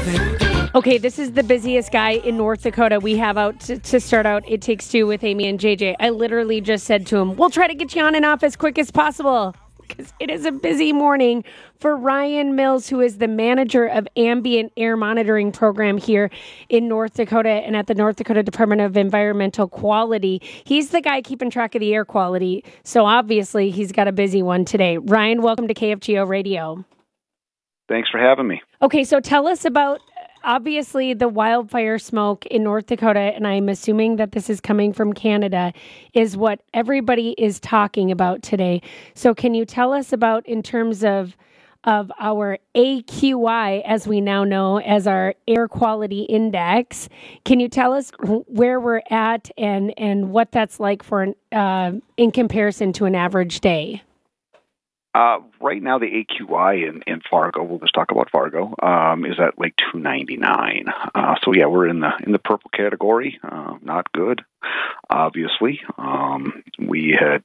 Okay, this is the busiest guy in North Dakota we have out to start out It Takes Two with Amy and JJ. I literally just said to him, we'll try to get you on and off as quick as possible because it is a busy morning for Ryan Mills, who is the manager of ambient air monitoring program here in North Dakota and at the North Dakota Department of Environmental Quality. He's the guy keeping track of the air quality, so obviously he's got a busy one today. Ryan, welcome to KFGO Radio. Thanks for having me. Okay, so tell us about, obviously, the wildfire smoke in North Dakota, and I'm assuming that this is coming from Canada, is what everybody is talking about today. So can you tell us about, in terms of our AQI, as we now know, as our air quality index, can you tell us where we're at and what that's like for in comparison to an average day? Right now, the AQI in Fargo, we'll just talk about Fargo, is at like 299. So yeah, we're in the purple category. Not good, obviously. We had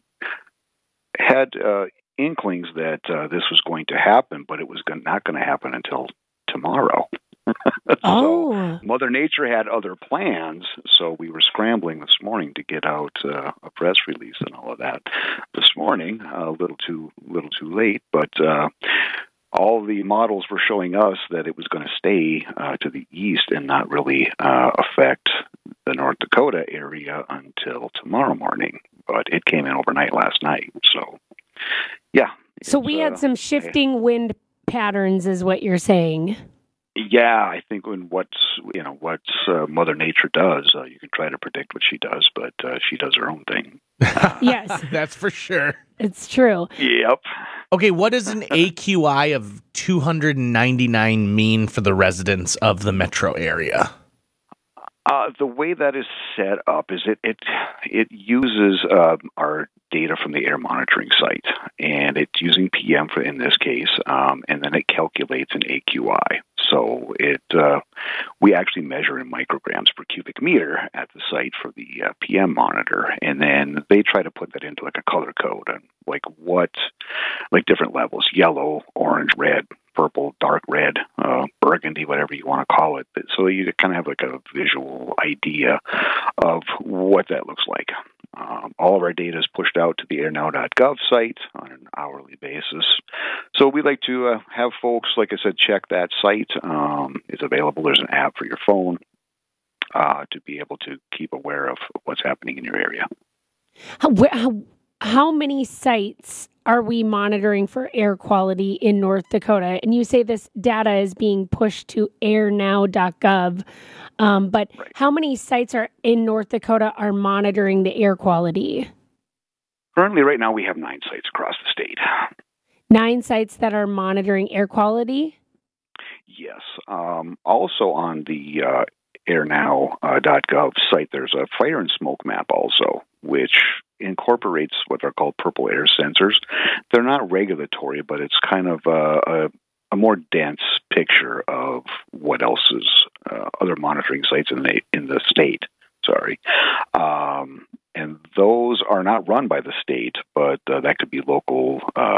inklings that this was going to happen, but it was not going to happen until tomorrow. So Mother Nature had other plans, so we were scrambling this morning to get out a press release and all of that this morning. A little too late, but all the models were showing us that it was going to stay to the east and not really affect the North Dakota area until tomorrow morning. But it came in overnight last night, so yeah. So we had some shifting wind patterns, is what you're saying. Yeah, I think what Mother Nature does, you can try to predict what she does, but she does her own thing. Yes, that's for sure. It's true. Yep. Okay, what does an AQI of 299 mean for the residents of the metro area? The way that is set up is it uses our data from the air monitoring site, and it's using PM in this case, and then it calculates an AQI. So we actually measure in micrograms per cubic meter at the site for the PM monitor, and then they try to put that into like a color code and like different levels: yellow, orange, red, purple, dark red, burgundy, whatever you want to call it. So you kind of have like a visual idea of what that looks like. All of our data is pushed out to the airnow.gov site on an hourly basis. So we like to have folks, like I said, check that site. It's available. There's an app for your phone to be able to keep aware of what's happening in your area. How many sites are we monitoring for air quality in North Dakota? And you say this data is being pushed to airnow.gov, but right. How many sites are in North Dakota are monitoring the air quality? Currently, right now, we have 9 sites across the state. 9 sites that are monitoring air quality? Yes. Also on the airnow.gov site, there's a fire and smoke map also, which incorporates what are called purple air sensors. They're not regulatory, but it's kind of a more dense picture of what else is other monitoring sites in the state. Sorry. And those are not run by the state, but that could be local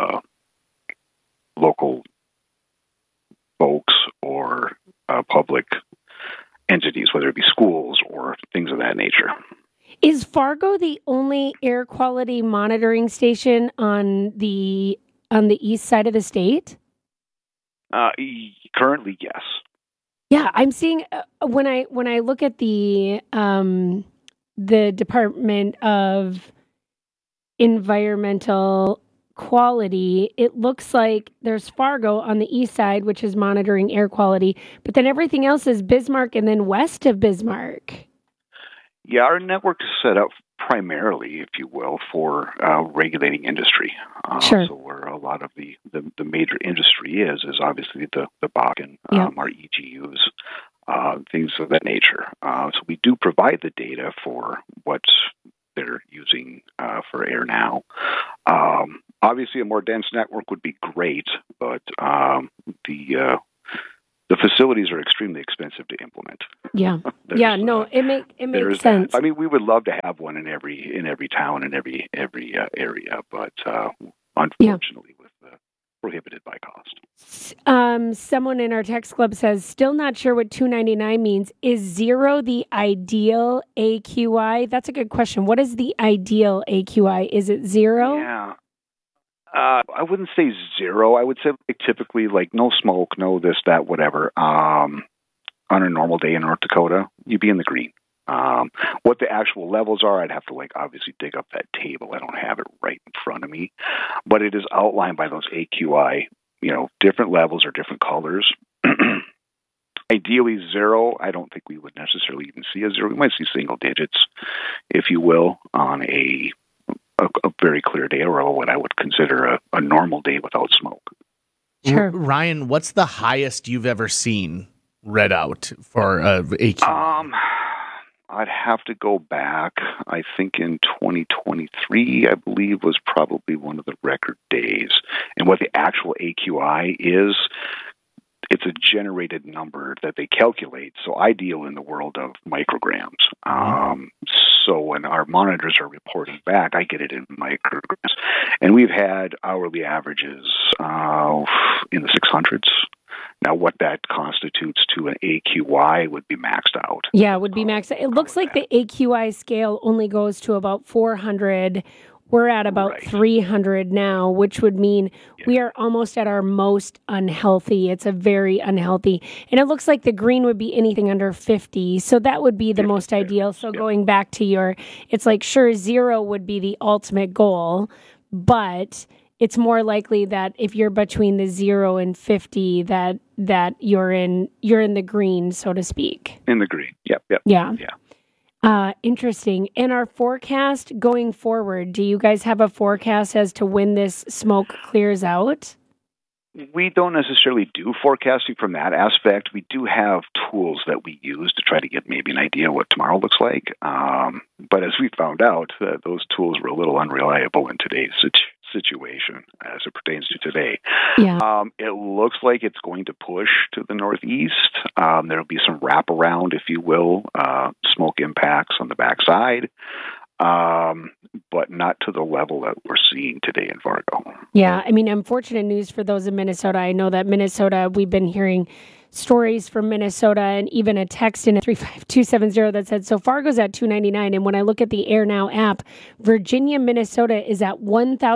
folks or public entities, whether it be schools or things of that nature. Is Fargo the only air quality monitoring station on the east side of the state? Currently, yes. Yeah, I'm seeing when I look at the Department of Environmental Quality, it looks like there's Fargo on the east side, which is monitoring air quality, but then everything else is Bismarck and then west of Bismarck. Yeah, our network is set up primarily, if you will, for regulating industry. Sure. So where a lot of the major industry is obviously the Bakken, our EGUs, things of that nature. So we do provide the data for what they're using for Air Now. Obviously, a more dense network would be great, but the facilities are extremely expensive to implement. Yeah, it makes sense. That. I mean, we would love to have one in every town and every area, but unfortunately, with prohibited by cost. Someone in our text club says, still not sure what 299 means. Is 0 the ideal AQI? That's a good question. What is the ideal AQI? Is it 0? Yeah. I wouldn't say 0. I would say typically like no smoke, no this, that, whatever. On a normal day in North Dakota, you'd be in the green. What the actual levels are, I'd have to obviously dig up that table. I don't have it right in front of me, but it is outlined by those AQI, different levels or different colors. Ideally 0, I don't think we would necessarily even see a 0. We might see single digits, if you will, on a very clear day or what I would consider a normal day without smoke. Sure. Ryan, what's the highest you've ever seen read out for AQI? I'd have to go back. I think in 2023, I believe, was probably one of the record days. And what the actual AQI is, it's a generated number that they calculate. So ideal in the world of micrograms. So when our monitors are reporting back, I get it in micrograms. And we've had hourly averages in the 600s. Now, what that constitutes to an AQI would be maxed out. Yeah, it would be maxed out. It looks like the AQI scale only goes to about 400. We're at about 300 now, which would mean we are almost at our most unhealthy. It's a very unhealthy. And it looks like the green would be anything under 50. So that would be the most ideal. So going back to it's like, sure, 0 would be the ultimate goal, but it's more likely that if you're between the 0 and 50, that you're in the green, so to speak. In the green. Yep. Yeah. Interesting. And our forecast going forward, do you guys have a forecast as to when this smoke clears out? We don't necessarily do forecasting from that aspect. We do have tools that we use to try to get maybe an idea what tomorrow looks like. But as we found out, those tools were a little unreliable in today's situation as it pertains to today. Yeah. It looks like it's going to push to the northeast. There'll be some wraparound, if you will, smoke impacts on the backside, but not to the level that we're seeing today in Fargo. Yeah, I mean, unfortunate news for those in Minnesota. I know that Minnesota, we've been hearing stories from Minnesota and even a text in 35270 that said, so Fargo's at 299. And when I look at the Air Now app, Virginia, Minnesota is at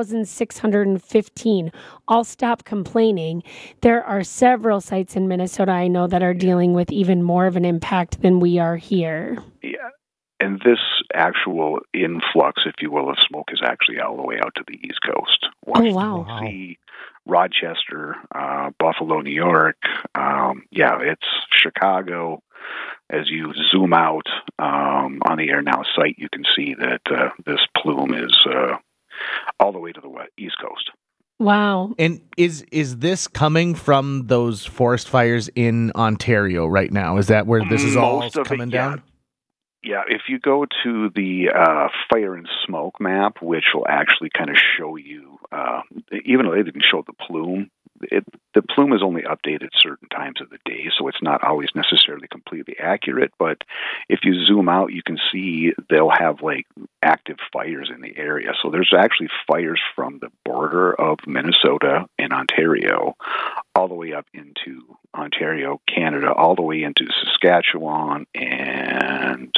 1,615. I'll stop complaining. There are several sites in Minnesota I know that are dealing with even more of an impact than we are here. Yeah. And this actual influx, if you will, of smoke is actually all the way out to the East Coast. Washington, D.C., Rochester, Buffalo, New York. It's Chicago. As you zoom out on the Air Now site, you can see that this plume is all the way to the East Coast. Wow. And is this coming from those forest fires in Ontario right now? Is that where this is all coming down? Yeah, if you go to the fire and smoke map, which will actually kind of show you, even though they didn't show the plume, the plume is only updated certain times of the day, so it's not always necessarily completely accurate. But if you zoom out, you can see they'll have active fires in the area. So there's actually fires from the border of Minnesota and Ontario all the way up into Ontario, Canada, all the way into Saskatchewan and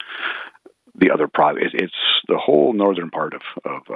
the other province. It's the whole northern part of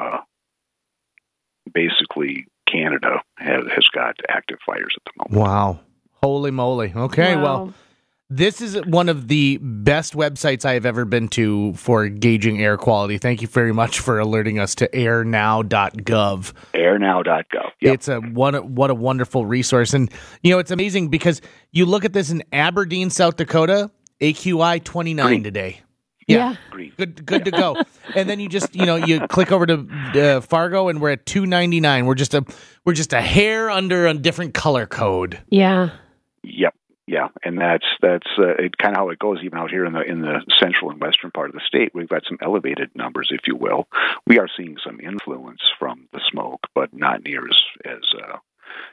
basically Canada has got active fires at the moment. Wow. Holy moly. Okay, wow. Well, this is one of the best websites I have ever been to for gauging air quality. Thank you very much for alerting us to airnow.gov. Airnow.gov. Yep. It's what a wonderful resource. And, it's amazing because you look at this in Aberdeen, South Dakota, AQI 29 Green. Today. Yeah. Good to go. And then you just, you click over to Fargo and we're at 299. We're just a hair under a different color code. Yeah. Yep. Yeah, and that's it, kind of how it goes even out here in the central and western part of the state. We've got some elevated numbers, if you will. We are seeing some influence from the smoke, but not near as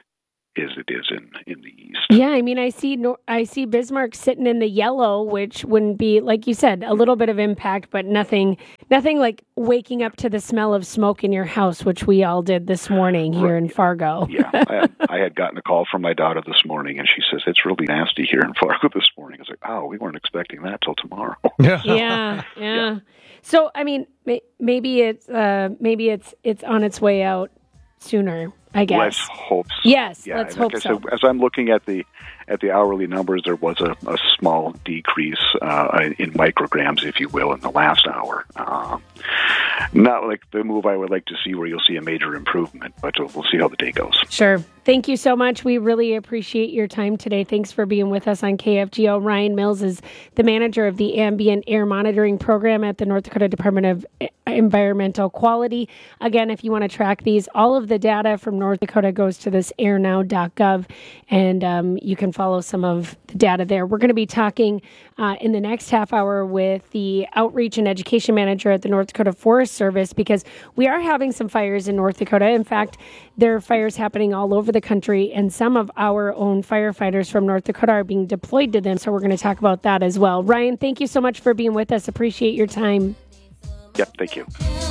as it is in the east. Yeah, I mean, I see Bismarck sitting in the yellow, which wouldn't be, like you said, a little bit of impact, but nothing like waking up to the smell of smoke in your house, which we all did this morning here in Fargo. Yeah, I had gotten a call from my daughter this morning, and she says, it's really nasty here in Fargo this morning. I was like, oh, we weren't expecting that till tomorrow. Yeah. So, I mean, maybe it's on its way out sooner, I guess. Let's hope so. Yes, yeah, let's hope so. As I'm looking at the hourly numbers, there was a small decrease in micrograms, if you will, in the last hour. Not like the move I would like to see where you'll see a major improvement, but we'll see how the day goes. Sure. Thank you so much. We really appreciate your time today. Thanks for being with us on KFGO. Ryan Mills is the manager of the Ambient Air Monitoring Program at the North Dakota Department of Environmental Quality. Again, if you want to track these, all of the data from North Dakota goes to this airnow.gov, and you can follow some of the data there. We're going to be talking in the next half hour with the Outreach and Education Manager at the North Dakota Forest Service, because we are having some fires in North Dakota. In fact, there are fires happening all over the country, and some of our own firefighters from North Dakota are being deployed to them, so we're going to talk about that as well. Ryan, thank you so much for being with us. Appreciate your time. Yep, thank you.